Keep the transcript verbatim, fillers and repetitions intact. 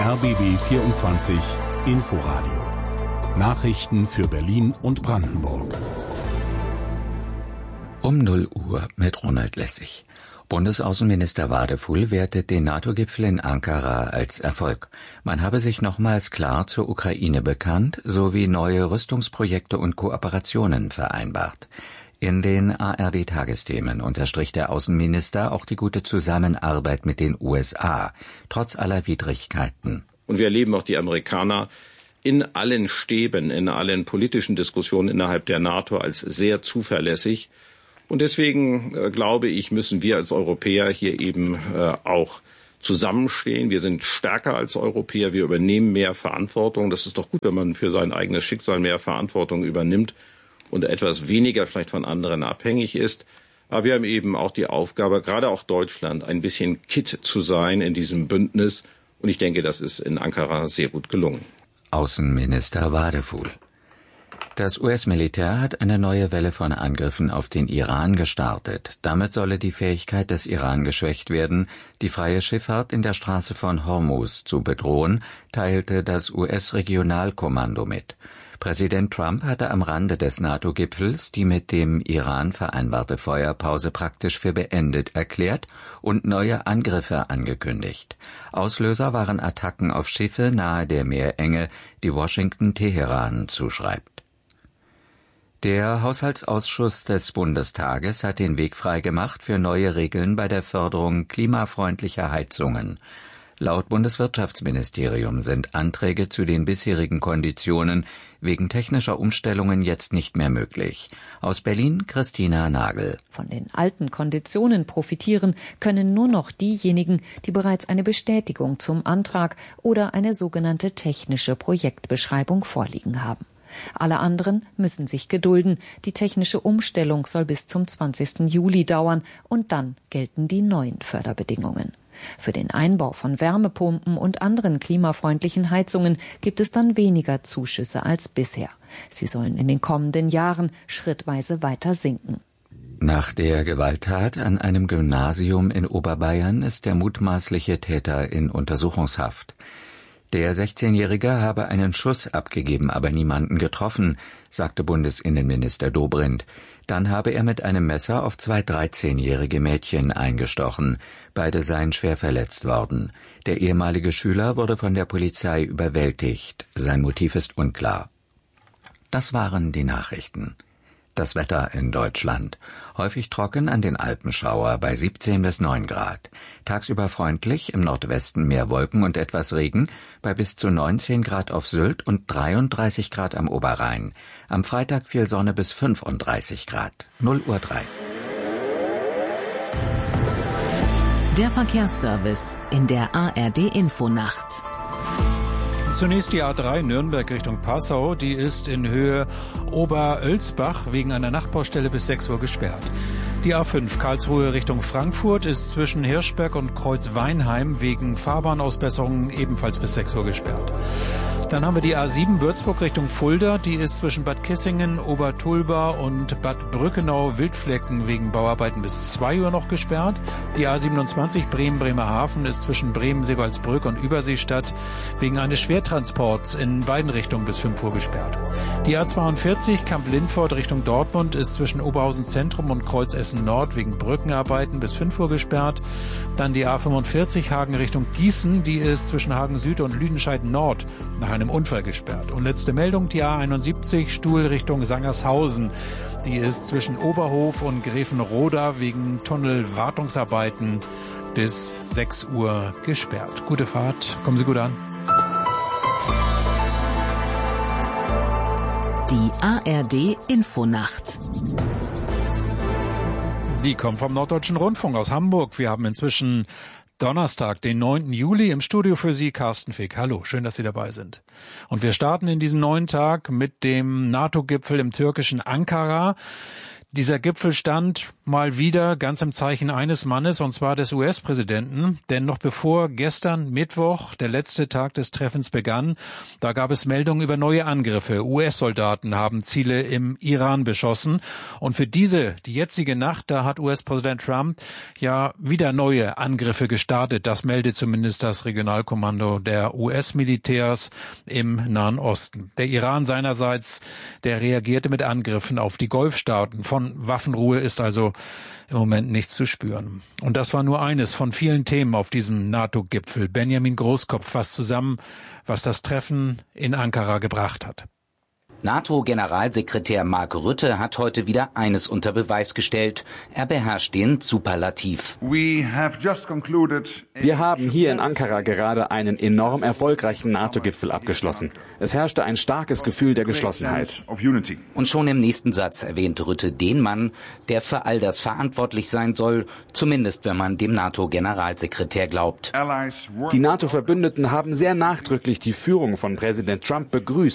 R B B vierundzwanzig Inforadio. Nachrichten für Berlin und Brandenburg. Um null Uhr mit Ronald Lessig. Bundesaußenminister Wadefuhl wertet den NATO-Gipfel in Ankara als Erfolg. Man habe sich nochmals klar zur Ukraine bekannt, sowie neue Rüstungsprojekte und Kooperationen vereinbart. In den A R D-Tagesthemen unterstrich der Außenminister auch die gute Zusammenarbeit mit den U S A, trotz aller Widrigkeiten. Und wir erleben auch die Amerikaner in allen Stäben, in allen politischen Diskussionen innerhalb der NATO als sehr zuverlässig. Und deswegen, äh, glaube ich, müssen wir als Europäer hier eben äh, auch zusammenstehen. Wir sind stärker als Europäer, wir übernehmen mehr Verantwortung. Das ist doch gut, wenn man für sein eigenes Schicksal mehr Verantwortung übernimmt und etwas weniger vielleicht von anderen abhängig ist. Aber wir haben eben auch die Aufgabe, gerade auch Deutschland, ein bisschen Kitt zu sein in diesem Bündnis. Und ich denke, das ist in Ankara sehr gut gelungen. Außenminister Wadefuhl. Das U S-Militär hat eine neue Welle von Angriffen auf den Iran gestartet. Damit solle die Fähigkeit des Iran geschwächt werden, die freie Schifffahrt in der Straße von Hormuz zu bedrohen, teilte das U S-Regionalkommando mit. Präsident Trump hatte am Rande des NATO-Gipfels die mit dem Iran vereinbarte Feuerpause praktisch für beendet erklärt und neue Angriffe angekündigt. Auslöser waren Attacken auf Schiffe nahe der Meerenge, die Washington Teheran zuschreibt. Der Haushaltsausschuss des Bundestages hat den Weg freigemacht für neue Regeln bei der Förderung klimafreundlicher Heizungen. Laut Bundeswirtschaftsministerium sind Anträge zu den bisherigen Konditionen wegen technischer Umstellungen jetzt nicht mehr möglich. Aus Berlin Christina Nagel. Von den alten Konditionen profitieren können nur noch diejenigen, die bereits eine Bestätigung zum Antrag oder eine sogenannte technische Projektbeschreibung vorliegen haben. Alle anderen müssen sich gedulden. Die technische Umstellung soll bis zum zwanzigsten Juli dauern und dann gelten die neuen Förderbedingungen. Für den Einbau von Wärmepumpen und anderen klimafreundlichen Heizungen gibt es dann weniger Zuschüsse als bisher. Sie sollen in den kommenden Jahren schrittweise weiter sinken. Nach der Gewalttat an einem Gymnasium in Oberbayern ist der mutmaßliche Täter in Untersuchungshaft. Der sechzehnjährige habe einen Schuss abgegeben, aber niemanden getroffen, sagte Bundesinnenminister Dobrindt. Dann habe er mit einem Messer auf zwei dreizehnjährige Mädchen eingestochen. Beide seien schwer verletzt worden. Der ehemalige Schüler wurde von der Polizei überwältigt. Sein Motiv ist unklar. Das waren die Nachrichten. Das Wetter in Deutschland. Häufig trocken an den Alpenschauer bei siebzehn bis neun Grad. Tagsüber freundlich, im Nordwesten mehr Wolken und etwas Regen, bei bis zu neunzehn Grad auf Sylt und dreiunddreißig Grad am Oberrhein. Am Freitag viel Sonne bis fünfunddreißig Grad. null Uhr drei. Der Verkehrsservice in der A R D-Infonacht. Zunächst die A drei Nürnberg Richtung Passau. Die ist in Höhe Oberölsbach wegen einer Nachtbaustelle bis sechs Uhr gesperrt. Die A fünf Karlsruhe Richtung Frankfurt ist zwischen Hirschberg und Kreuzweinheim wegen Fahrbahnausbesserungen ebenfalls bis sechs Uhr gesperrt. Dann haben wir die A sieben Würzburg Richtung Fulda. Die ist zwischen Bad Kissingen, Obertulba und Bad Brückenau-Wildflecken wegen Bauarbeiten bis zwei Uhr noch gesperrt. Die A siebenundzwanzig Bremen-Bremerhaven ist zwischen Bremen-Seewaldsbrück und Überseestadt wegen eines Schwertransports in beiden Richtungen bis fünf Uhr gesperrt. Die A zweiundvierzig Kamp-Lindfort Richtung Dortmund ist zwischen Oberhausen Zentrum und Kreuzessen Nord wegen Brückenarbeiten bis fünf Uhr gesperrt. Dann die A fünfundvierzig Hagen Richtung Gießen. Die ist zwischen Hagen Süd und Lüdenscheid Nord nach einem Unfall gesperrt. Und letzte Meldung, die A einundsiebzig Stuhl Richtung Sangershausen. Die ist zwischen Oberhof und Gräfenroda wegen Tunnelwartungsarbeiten bis sechs Uhr gesperrt. Gute Fahrt, kommen Sie gut an. Die A R D-Infonacht. Die kommt vom Norddeutschen Rundfunk aus Hamburg. Wir haben inzwischen Donnerstag, den neunten Juli, im Studio für Sie Carsten Fick. Hallo, schön, dass Sie dabei sind. Und wir starten in diesen neuen Tag mit dem NATO-Gipfel im türkischen Ankara. Dieser Gipfel stand mal wieder ganz im Zeichen eines Mannes, und zwar des U S-Präsidenten. Denn noch bevor gestern Mittwoch der letzte Tag des Treffens begann, da gab es Meldungen über neue Angriffe. U S-Soldaten haben Ziele im Iran beschossen. Und für diese, die jetzige Nacht, da hat U S-Präsident Trump ja wieder neue Angriffe gestartet. Das meldet zumindest das Regionalkommando der U S-Militärs im Nahen Osten. Der Iran seinerseits, der reagierte mit Angriffen auf die Golfstaaten. Von Waffenruhe ist also im Moment nichts zu spüren. Und das war nur eines von vielen Themen auf diesem NATO-Gipfel. Benjamin Großkopf fasst zusammen, was das Treffen in Ankara gebracht hat. NATO-Generalsekretär Mark Rutte hat heute wieder eines unter Beweis gestellt. Er beherrscht den Superlativ. Wir haben hier in Ankara gerade einen enorm erfolgreichen NATO-Gipfel abgeschlossen. Es herrschte ein starkes Gefühl der Geschlossenheit. Und schon im nächsten Satz erwähnt Rutte den Mann, der für all das verantwortlich sein soll, zumindest wenn man dem NATO-Generalsekretär glaubt. Die NATO-Verbündeten haben sehr nachdrücklich die Führung von Präsident Trump begrüßt.